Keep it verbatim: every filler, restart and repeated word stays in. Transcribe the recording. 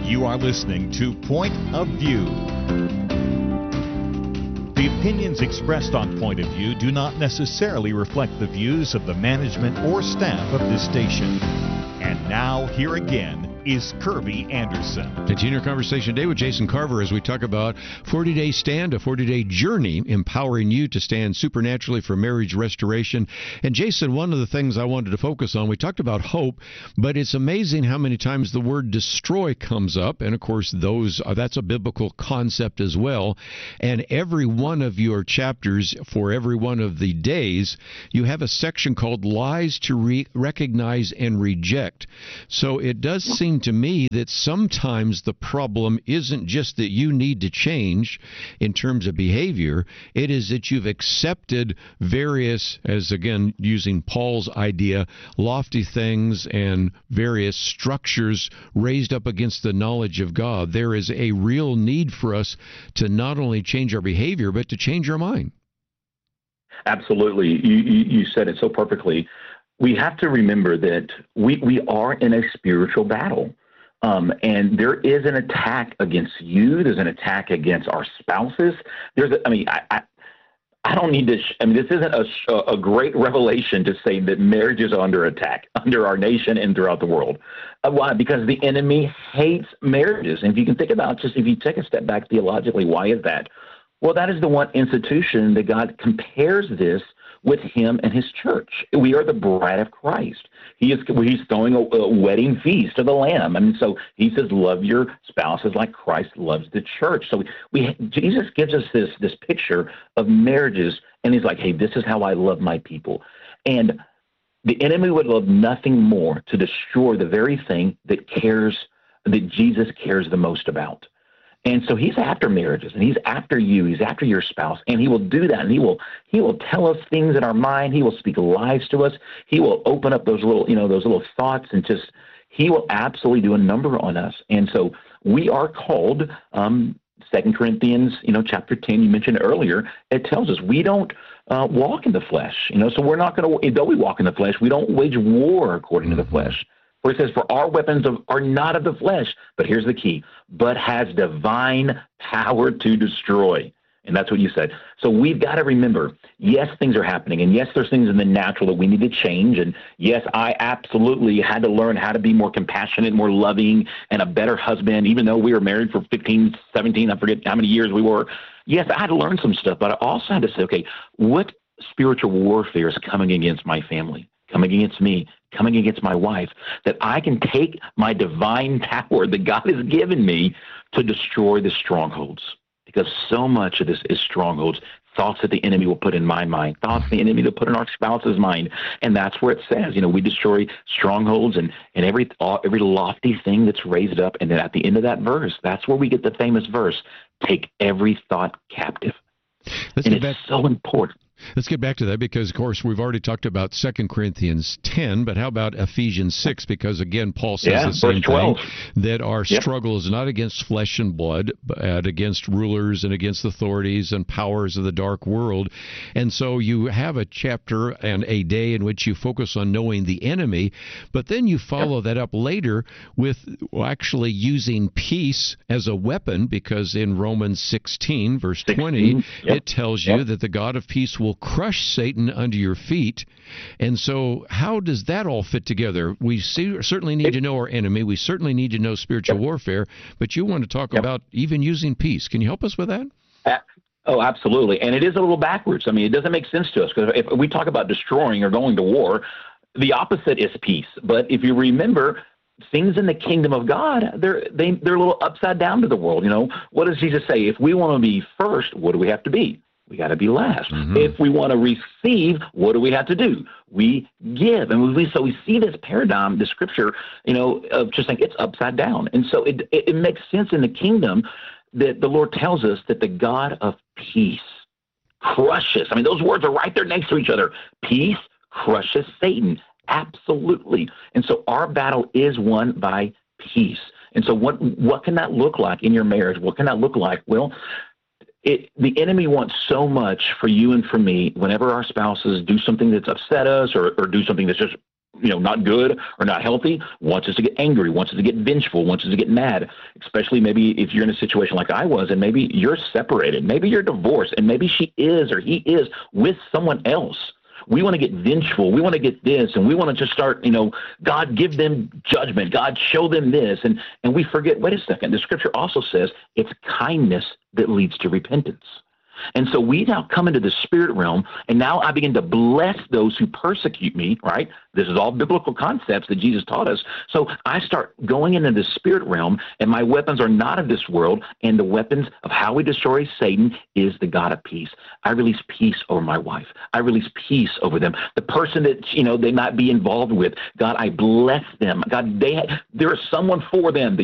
You are listening to Point of View. The opinions expressed on Point of View do not necessarily reflect the views of the management or staff of this station. And now, here again is Kirby Anderson. Continue our conversation today with Jason Carver as we talk about forty-day stand, a forty-day journey, empowering you to stand supernaturally for marriage restoration. And Jason, one of the things I wanted to focus on, we talked about hope, but it's amazing how many times the word destroy comes up. And of course, those uh, that's a biblical concept as well. And every one of your chapters, for every one of the days, you have a section called Lies to re- Recognize and Reject. So it does seem to me that sometimes the problem isn't just that you need to change in terms of behavior. It is that you've accepted various, as again, using Paul's idea, lofty things and various structures raised up against the knowledge of God. There is a real need for us to not only change our behavior, but to change our mind. Absolutely. You, you, you said it so perfectly. We have to remember that we, we are in a spiritual battle. Um, and there is an attack against you. There's an attack against our spouses. There's, a, I mean, I, I, I don't need to, sh- I mean, this isn't a, a great revelation to say that marriage is under attack, under our nation and throughout the world. Uh, why? Because the enemy hates marriages. And if you can think about just, if you take a step back theologically, why is that? Well, that is the one institution that God compares this with him and his church. We are the bride of Christ. He is he's throwing a, a wedding feast to the Lamb. I mean, so he says, love your spouses like Christ loves the church. So we, we Jesus gives us this this picture of marriages, and he's like, hey, this is how I love my people. And the enemy would love nothing more to destroy the very thing that cares, that Jesus cares the most about. And so he's after marriages, and he's after you. He's after your spouse, and he will do that. And he will he will tell us things in our mind. He will speak lies to us. He will open up those little you know those little thoughts, and just he will absolutely do a number on us. And so we are called. Um, Second Corinthians, you know, chapter ten. You mentioned earlier. It tells us we don't uh, walk in the flesh. You know, so we're not going to. Though we walk in the flesh, we don't wage war according mm-hmm. to the flesh. Where it says, for our weapons of, are not of the flesh, but here's the key, but has divine power to destroy. And that's what you said. So we've got to remember, yes, things are happening. And yes, there's things in the natural that we need to change. And yes, I absolutely had to learn how to be more compassionate, more loving, and a better husband, even though we were married for fifteen, seventeen, I forget how many years we were. Yes, I had to learn some stuff, but I also had to say, okay, what spiritual warfare is coming against my family, coming against me, coming against my wife, that I can take my divine power that God has given me to destroy the strongholds. Because so much of this is strongholds, thoughts that the enemy will put in my mind, thoughts the enemy will put in our spouse's mind. And that's where it says, you know, we destroy strongholds and, and every, every lofty thing that's raised up. And then at the end of that verse, that's where we get the famous verse, take every thought captive. Let's and get it's back. so important. Let's get back to that because, of course, we've already talked about Second Corinthians ten, but how about Ephesians six? Because, again, Paul says yeah, the same twelve. thing, that our yep. struggle is not against flesh and blood, but against rulers and against authorities and powers of the dark world. And so you have a chapter and a day in which you focus on knowing the enemy, but then you follow yep. that up later with actually using peace as a weapon, because in Romans sixteen, verse twenty, yep. it tells you yep. that the God of peace will crush Satan under your feet. And so how does that all fit together? We see, certainly need to know our enemy. We certainly need to know spiritual yep. warfare. But you want to talk yep. about even using peace. Can you help us with that? Uh, oh, absolutely. And it is a little backwards. I mean, it doesn't make sense to us, because if we talk about destroying or going to war, the opposite is peace. But if you remember, things in the kingdom of God, they're they, they're a little upside down to the world. You know, what does Jesus say? If we want to be first, what do we have to be? We got to be last. Mm-hmm. If we want to receive, what do we have to do? We give. And we, so we see this paradigm, the scripture, you know, of just like it's upside down. And so it, it, it makes sense in the kingdom that the Lord tells us that the God of peace crushes. I mean, those words are right there next to each other. Peace crushes Satan. Absolutely. And so our battle is won by peace. And so what what can that look like in your marriage? What can that look like? Well, It, the enemy wants so much for you and for me whenever our spouses do something that's upset us or, or do something that's just you know, not good or not healthy, wants us to get angry, wants us to get vengeful, wants us to get mad, especially maybe if you're in a situation like I was and maybe you're separated, maybe you're divorced, and maybe she is or he is with someone else. We want to get vengeful. We want to get this, and we want to just start, you know, God, give them judgment. God, show them this. And, and we forget, wait a second, the scripture also says it's kindness that leads to repentance. And so we now come into the spirit realm, and now I begin to bless those who persecute me, right? This is all biblical concepts that Jesus taught us. So I start going into the spirit realm, and my weapons are not of this world, and the weapons of how we destroy Satan is the God of peace. I release peace over my wife. I release peace over them. The person that, you know, they might be involved with, God, I bless them. God, they there is someone for them that